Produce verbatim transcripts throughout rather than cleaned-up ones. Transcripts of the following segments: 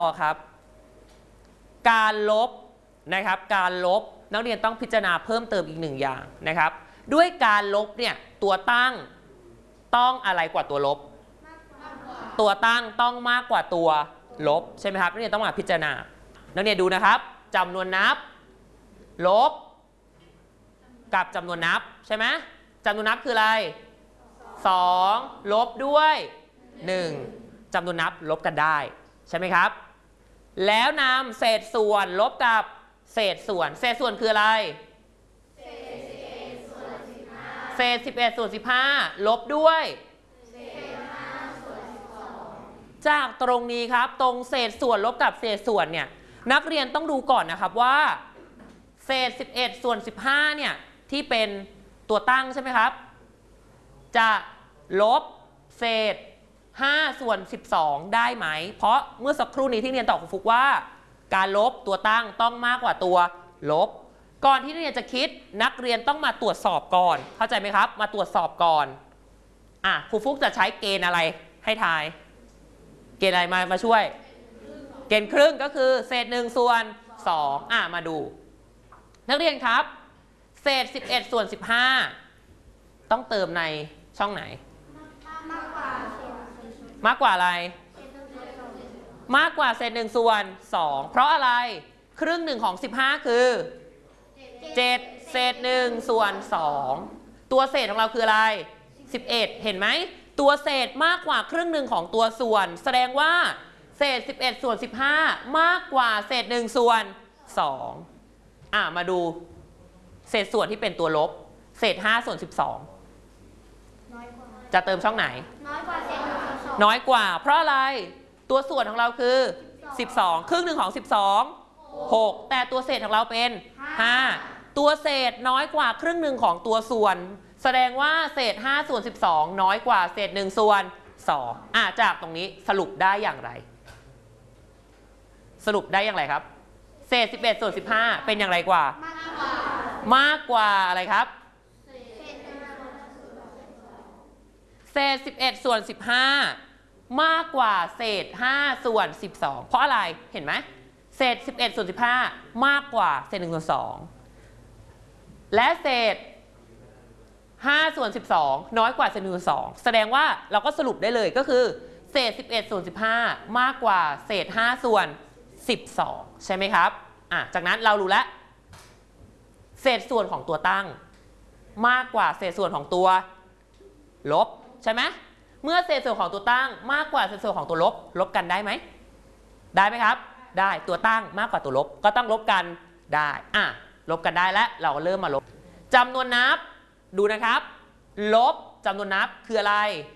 ต่อครับการลบนะครับการลบนักเรียนต้องพิจารณาเพิ่มเติมอีกหนึ่งอย่างนะครับด้วยการลบเนี่ยตัวตั้งต้องอะไรกว่าตัวลบตัวตั้งต้องมากกว่าตัวลบใช่ไหมครับนักเรียนต้องมาพิจารณานักเรียนดูนะครับจำนวนนับลบกับจำนวนนับใช่ไหมจำนวนนับคืออะไรสองลบด้วยหนึ่งจำนวนนับลบกันได้ใช่ไหมครับแล้วนำเศษส่วนลบกับเศษส่วนเศษส่วนคืออะไรเศษสิบเอ็ดส่วนสิบห้าเศษสิบเอ็ดส่วนสิบห้าลบด้วยเศษห้าส่วนสิบสองจากตรงนี้ครับตรงเศษส่วนลบกับเศษส่วนเนี่ยนักเรียนต้องดูก่อนนะครับว่าเศษสิบเอ็ดส่วนสิบห้าเนี่ยที่เป็นตัวตั้งใช่ไหมครับจะลบเศษห้าส่วนสิบสองได้ไหมเพราะเมื่อสักครู่นี้ที่เรียนตอบครูฟุกว่าการลบตัวตั้งต้องมากกว่าตัวลบก่อนที่นักเรียนจะคิดนักเรียนต้องมาตรวจสอบก่อนเข้าใจไหมครับมาตรวจสอบก่อนอ่ะครูฟุกจะใช้เกณฑ์อะไรให้ทายเกณฑ์อะไรมามาช่วยเกณฑ์ครึ่งก็คือเศษหนึ่งส่วนสองอ่ะมาดูนักเรียนครับเศษสิบเอ็ดส่วนสิบห้าต้องเติมในช่องไหนมากกว่ามากกว่าอะไรมากกว่าเศษหนึ่งส่วนสองเพราะอะไรครึ่งหนึ่งของสิบห้าคือเจ็ดเศษหนึ่งส่วนสองตัวเศษของเราคืออะไรสิบเอ็ดเห็นไหมตัวเศษมากกว่าครึ่งหนึ่งของตัวส่วนแสดงว่าเศษสิบเอ็ดส่วนสิบห้ามากกว่าเศษหนึ่งส่วนสองอ่ะมาดูเศษส่วนที่เป็นตัวลบเศษห้าส่วนสิบสองจะเติมช่องไหนน้อยกว่าเศษหนึ่งส่วนสองน้อยกว่าเพราะอะไรตัวส่วนของเราคือสิบสองครึ่งหนึ่งของสิบสอง หกแต่ตัวเศษของเราเป็นห้าตัวเศษน้อยกว่าครึ่งหนึ่งของตัวส่วนแสดงว่าเศษห้าส่วนสิบสองน้อยกว่าเศษหนึ่งส่วนสองอ่ะจากตรงนี้สรุปได้อย่างไรสรุปได้อย่างไรครับเศษสิบเอ็ดส่วนสิบห้าเป็นอย่างไรกว่ามากกว่ามากกว่าอะไรครับเศษสิบเอ็ดส่วนสิบห้ามากกว่าเศษห้าส่วนสิบสองเพราะอะไรเห็นไหมเศษสิบเอ็ดส่วนสิบห้ามากกว่าเศษหนึ่งส่วนสองและเศษห้าส่วนสิบสองน้อยกว่าเศษหนึ่งส่วนสองแสดงว่าเราก็สรุปได้เลยก็คือเศษสิบเอ็ดส่วนสิบห้ามากกว่าเศษห้าส่วนสิบสองใช่ไหมครับอ่ะจากนั้นเรารู้แล้วเศษส่วนของตัวตั้งมากกว่าเศษส่วนของตัวลบใช่ไหมเมื่อเศษส่วนของตัวตั้งมากกว่าเศษส่วนของตัวลบลบกันได้ไหมได้ไหมครับได้ตัวตั้งมากกว่าตัวลบก็ต้องลบกันได้อ่ะลบกันได้แล้วเราก็เริ่มมาลบจำนวนนับดูนะครับลบจำนวนนับคืออะไร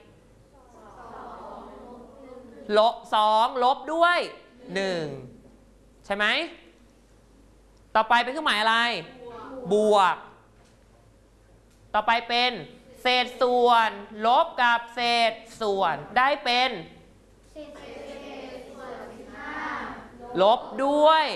ลบสองลบด้วยหนึ่งใช่ไหมต่อไปเป็นเครื่องหมายอะไรบวกต่อไปเป็นเศษส่วนลบกับเศษส่วนได้เป็นลบด้วย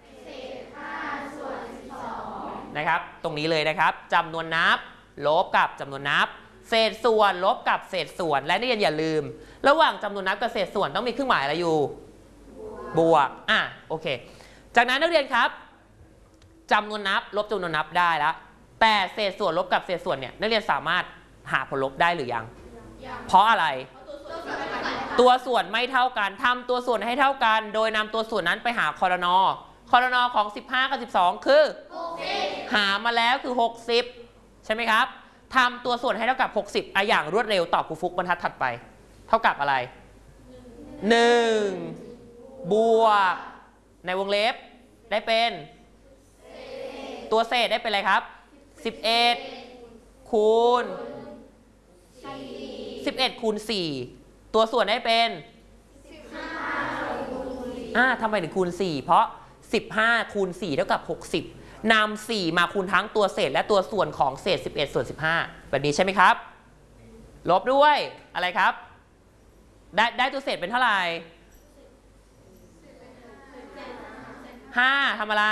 นะครับตรงนี้เลยนะครับจำนวนนับลบกับจำนวนนับเศษส่วนลบกับเศษส่วนและนักเรียนอย่าลืมระหว่างจำนวนนับกับเศษส่วนต้องมีเครื่องหมายอะไรอยู่บวกอ่ะโอเคจากนั้นนักเรียนครับจำนวนนับลบจำนวนนับได้แล้วแต่เศษส่วนลบกับเศษส่วนเนี่ยนักเรียนสามารถหาผลลบได้หรือยังเพราะอะไรตัวส่วนไม่เท่ากันทำตัวส่วนให้เท่ากันโดยนำตัวส่วนนั้นไปหาคอรนอคอรนอของสิบห้ากับสิบสองคือหามาแล้วคือหกสิบใช่ไหมครับทำตัวส่วนให้เท่ากับหกสิบอ่ะอย่างรวดเร็วตอบครูฟุกบรรทัดถัดไปเท่ากับอะไรหนึ่งบวกในวงเล็บได้เป็นตัวเศษได้เป็นอะไรครับสิบเอ็ดคูณสิบเอ็ดคูณสี่ตัวส่วนได้เป็นอ่าทำไมถึงคูณสี่เพราะสิบห้าคูณสี่เท่ากับหกสิบนำสี่มาคูณทั้งตัวเศษและตัวส่วนของเศษสิบเอ็ดส่วนสิบห้าแบบนี้ใช่ไหมครับลบด้วยอะไรครับได้ได้ตัวเศษเป็นเท่าไหร่ห้าทำอะไร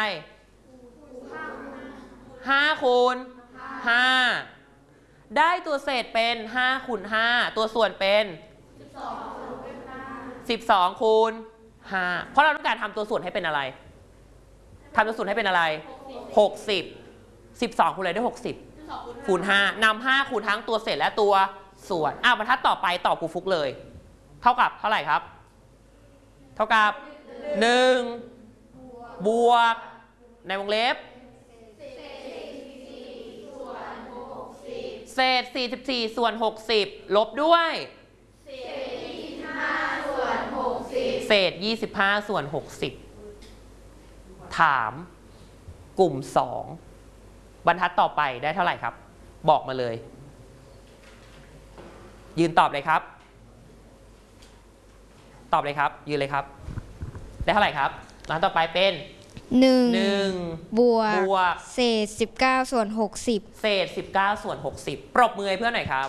ห้าคูณห้าได้ตัวเศษเป็นห้าคูณห้าตัวส่วนเป็นสิบสองคูณห้าเพราะเราต้องการทำตัวส่วนให้เป็นอะไรทำตัวส่วนให้เป็นอะไรหกสิบ สิบสองคูณอะไรได้หกสิบคูณห้านำห้าคูณทั้งตัวเศษและตัวส่วนอ้าวบรรทัดต่อไปตอบครูฟุกเลยเท่ากับเท่าไหร่ครับเท่ากับหนึ่งบวกในวงเล็บเศษสี่สิบสี่ส่วนหกสิบลบด้วยเศษยี่สิบห้าส่วนหกสิบถามกลุ่มสองบรรทัดต่อไปได้เท่าไหร่ครับบอกมาเลยยืนตอบเลยครับตอบเลยครับยืนเลยครับได้เท่าไหร่ครับบรรทัดต่อไปเป็นหนึ่งหนึ่งบวกบวกเศษสิบเก้าส่วนหกสิบเศษสิบเก้าส่วนหกสิบปรบมือให้เพื่อนหน่อยครับ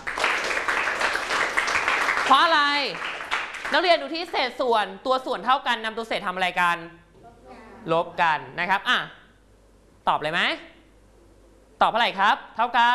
เพราะอะไรนักเรียนดูที่เศษส่วนตัวส่วนเท่ากันนำตัวเศษทำอะไรกันลบกันนะครับอ่ะตอบเลยไหมตอบเท่าไหร่ครับเท่ากับ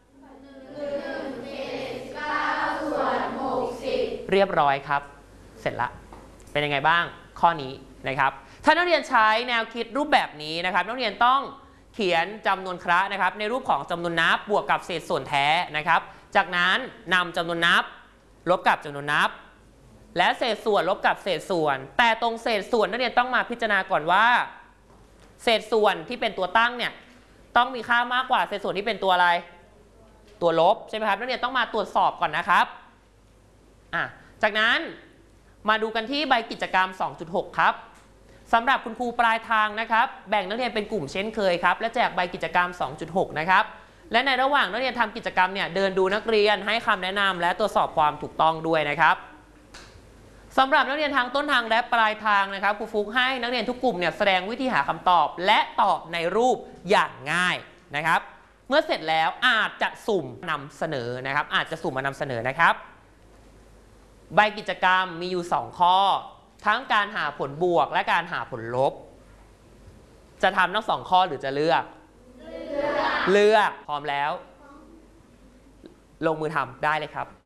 เรียบร้อยครับเสร็จละเป็นยังไงบ้างข้อนี้นะครับถ้านักเรียนใช้แนวคิดรูปแบบนี้นะครับนักเรียนต้องเขียนจำนวนคระนะครับในรูปของจำนวนนับบวกกับเศษส่วนแท้นะครับจากนั้นนำจำนวนนับลบกับจำนวนนับและเศษส่วนลบกับเศษส่วนแต่ตรงเศษส่วนนักเรียนต้องมาพิจารณาก่อนว่าเศษส่วนที่เป็นตัวตั้งเนี่ยต้องมีค่ามากกว่าเศษส่วนที่เป็นตัวอะไรตัวลบใช่ไหมครับนักเรียนต้องมาตรวจสอบก่อนนะครับอ่ะจากนั้นมาดูกันที่ใบกิจกรรม สองจุดหก ครับสำหรับคุณครูปลายทางนะครับแบ่งนักเรียนเป็นกลุ่มเช่นเคยครับและแจกใบกิจกรรม สองจุดหก นะครับและในระหว่างนักเรียนทำกิจกรรมเนี่ยเดินดูนักเรียนให้คำแนะนำและตรวจสอบความถูกต้องด้วยนะครับสำหรับนักเรียนทางต้นทางและปลายทางนะครับครูฟุกให้นักเรียนทุกกลุ่มเนี่ยแสดงวิธีหาคำตอบและตอบในรูปอย่างง่ายนะครับเมื่อเสร็จแล้วอาจจะสุ่มนำเสนอนะครับอาจจะสุ่มมานำเสนอนะครับใบกิจกรรมมีอยู่สองข้อทั้งการหาผลบวกและการหาผลลบจะทำทั้งสองข้อหรือจะเลือกเลือกเลือกพร้อมแล้วลงมือทำได้เลยครับ